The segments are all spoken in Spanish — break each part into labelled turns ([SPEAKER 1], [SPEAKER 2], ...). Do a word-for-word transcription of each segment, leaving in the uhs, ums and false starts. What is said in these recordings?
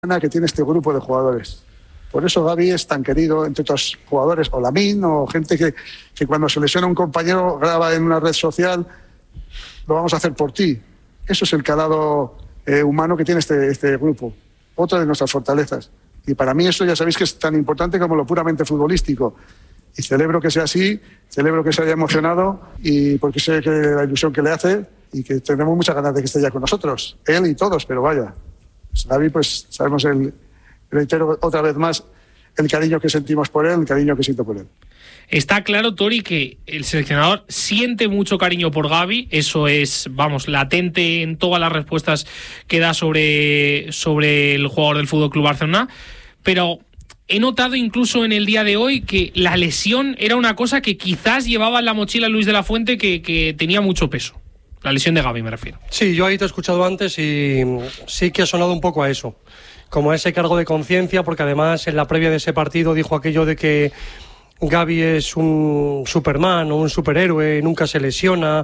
[SPEAKER 1] que tiene este grupo de jugadores. Por eso Gavi es tan querido entre otros jugadores, o Lamine, o gente que, que cuando se lesiona un compañero graba en una red social, lo vamos a hacer por ti. Eso es el calado eh, humano que tiene este, este grupo. Otra de nuestras fortalezas. Y para mí eso ya sabéis que es tan importante como lo puramente futbolístico. Y celebro que sea así, celebro que se haya emocionado, y porque sé que la ilusión que le hace y que tenemos muchas ganas de que esté ya con nosotros. Él y todos, pero vaya. Pues Gavi, pues sabemos, el, reitero otra vez más, el cariño que sentimos por él, el cariño que siento por él.
[SPEAKER 2] Está claro, Tori, que el seleccionador siente mucho cariño por Gavi. Eso es, vamos, latente en todas las respuestas que da sobre, sobre el jugador del F C Barcelona. Pero he notado incluso en el día de hoy que la lesión era una cosa que quizás llevaba en la mochila Luis de la Fuente, que, que tenía mucho peso. La lesión de Gavi, me refiero.
[SPEAKER 3] Sí, yo ahí te he escuchado antes y sí que ha sonado un poco a eso, como a ese cargo de conciencia, porque además en la previa de ese partido dijo aquello de que Gavi es un Superman o un superhéroe, nunca se lesiona,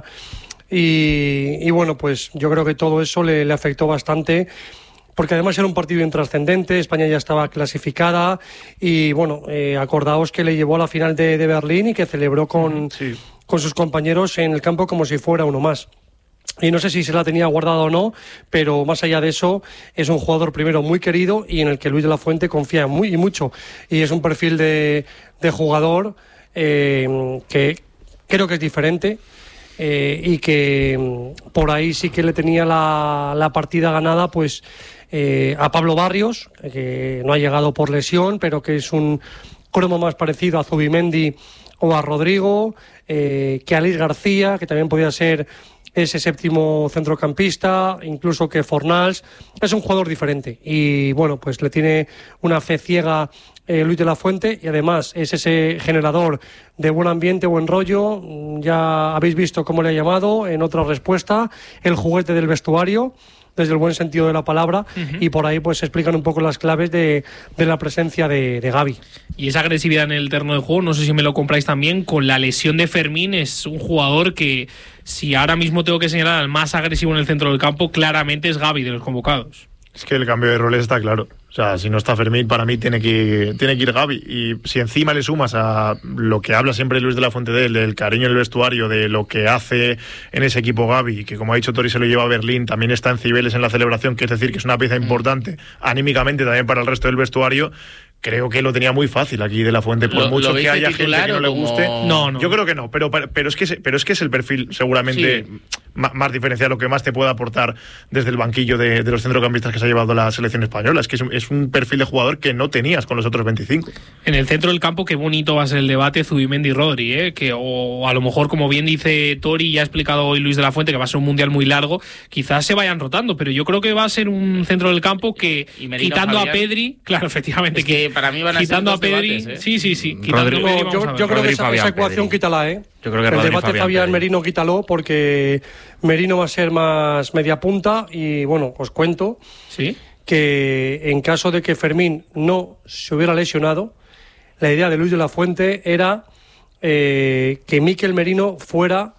[SPEAKER 3] y, y bueno, pues yo creo que todo eso le, le afectó bastante, porque además era un partido intrascendente, España ya estaba clasificada y bueno, eh, acordaos que le llevó a la final de, de Berlín y que celebró con, sí. con sus compañeros en el campo como si fuera uno más. Y no sé si se la tenía guardada o no, pero más allá de eso, es un jugador primero muy querido y en el que Luis de la Fuente confía muy y mucho. Y es un perfil de, de jugador eh, que creo que es diferente eh, y que por ahí sí que le tenía la, la partida ganada pues eh, a Pablo Barrios, que no ha llegado por lesión, pero que es un cromo más parecido a Zubimendi o a Rodrigo, eh, que a Alex García, que también podía ser ese séptimo centrocampista, incluso que Fornals. Es un jugador diferente y bueno, pues le tiene una fe ciega eh, Luis de la Fuente, y además es ese generador de buen ambiente, buen rollo. Ya habéis visto cómo le ha llamado en otra respuesta, el juguete del vestuario, desde el buen sentido de la palabra, uh-huh. y por ahí pues se explican un poco las claves de, de la presencia de, de Gavi.
[SPEAKER 2] Y esa agresividad en el terreno de juego, no sé si me lo compráis también, con la lesión de Fermín, es un jugador que, si ahora mismo tengo que señalar al más agresivo en el centro del campo, claramente es Gavi de los convocados.
[SPEAKER 4] Es que el cambio de roles está claro. O sea, si no está Fermín, para mí tiene que, tiene que ir Gavi. Y si encima le sumas a lo que habla siempre Luis de la Fuente de él, del cariño en el vestuario, de lo que hace en ese equipo Gavi, que como ha dicho Tori se lo lleva a Berlín, también está en Cibeles en la celebración, que es decir, que es una pieza importante anímicamente también para el resto del vestuario. Creo que lo tenía muy fácil aquí de la Fuente, por
[SPEAKER 5] ¿Lo,
[SPEAKER 4] mucho
[SPEAKER 5] lo
[SPEAKER 4] que haya gente que no le guste.
[SPEAKER 2] Como... No, no.
[SPEAKER 4] Yo creo que no, pero, pero, es que, pero es que es el perfil seguramente sí. más, más diferencial, lo que más te puede aportar desde el banquillo de, de los centrocampistas que se ha llevado la selección española. Es que es, es un perfil de jugador que no tenías con los otros veinticinco.
[SPEAKER 2] En el centro del campo, qué bonito va a ser el debate Zubimendi y Rodri, ¿eh? Que, o a lo mejor, como bien dice Tori, ya ha explicado hoy Luis de la Fuente, que va a ser un mundial muy largo, quizás se vayan rotando, pero yo creo que va a ser un centro del campo que, quitando Fabián, a Pedri, claro, efectivamente,
[SPEAKER 5] es que, que para mí van a ser
[SPEAKER 2] a Pedri,
[SPEAKER 5] debates, ¿eh?
[SPEAKER 2] sí, sí, sí.
[SPEAKER 3] Rodrigo, Pedri, yo yo creo que esa, Fabián, esa ecuación Pedri. Quítala, ¿eh?
[SPEAKER 6] Yo creo que
[SPEAKER 3] el
[SPEAKER 6] Rodri,
[SPEAKER 3] debate
[SPEAKER 6] Fabián,
[SPEAKER 3] Fabián
[SPEAKER 6] Pedri.
[SPEAKER 3] Merino quítalo, porque Merino va a ser más media punta y bueno, os cuento
[SPEAKER 2] ¿sí?
[SPEAKER 3] que en caso de que Fermín no se hubiera lesionado, la idea de Luis de la Fuente era eh, que Mikel Merino fuera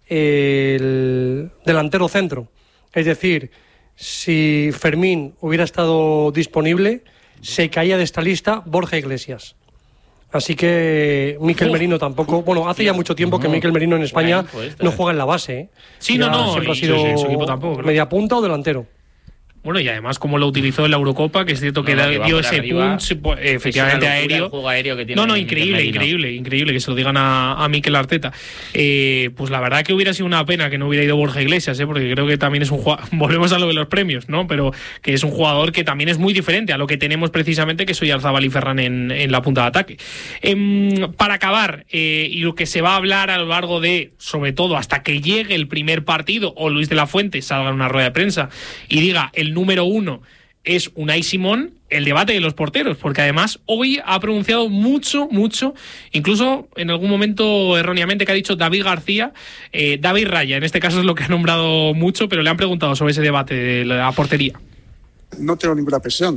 [SPEAKER 3] el delantero centro. Es decir, si Fermín hubiera estado disponible, se caía de esta lista Borja Iglesias. Así que Mikel Merino tampoco... Bueno, hace ya mucho tiempo que Mikel Merino en España no juega en la base, ¿eh?
[SPEAKER 2] Sí, no, no.
[SPEAKER 3] Siempre ha sido
[SPEAKER 2] sí, sí, su equipo tampoco, claro.
[SPEAKER 3] media punta o delantero.
[SPEAKER 2] Bueno, y además como lo utilizó en la Eurocopa, que es cierto que, no, que dio ese punch, pues, efectivamente aéreo.
[SPEAKER 5] aéreo que tiene
[SPEAKER 2] no, no, increíble, increíble, increíble que se lo digan a, a Mikel Arteta. Eh, pues la verdad que hubiera sido una pena que no hubiera ido Borja Iglesias, ¿eh? Porque creo que también es un jugador, volvemos a lo de los premios, ¿no? Pero que es un jugador que también es muy diferente a lo que tenemos precisamente, que soy Oyarzabal y Ferran en, en la punta de ataque. Eh, para acabar, eh, y lo que se va a hablar a lo largo de, sobre todo hasta que llegue el primer partido, o Luis de la Fuente salga en una rueda de prensa y diga el número uno es Unai Simón, el debate de los porteros, porque además hoy ha pronunciado mucho, mucho, incluso en algún momento erróneamente, que ha dicho David García, eh, David Raya, en este caso es lo que ha nombrado mucho, pero le han preguntado sobre ese debate de la portería.
[SPEAKER 1] No tengo ninguna presión.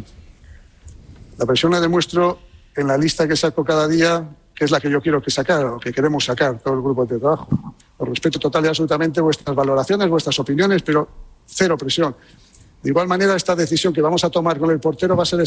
[SPEAKER 1] La presión la demuestro en la lista que saco cada día, que es la que yo quiero que sacar, o que queremos sacar todo el grupo de trabajo. Os respeto total y absolutamente vuestras valoraciones, vuestras opiniones, pero cero presión. De igual manera, esta decisión que vamos a tomar con el portero va a ser